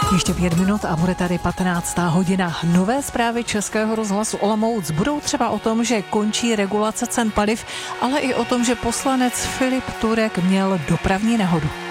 Ještě 5 minut a bude tady 15. hodina. Nové zprávy Českého rozhlasu Olomouc budou třeba o tom, že končí regulace cen paliv, ale i o tom, že poslanec Filip Turek měl dopravní nehodu.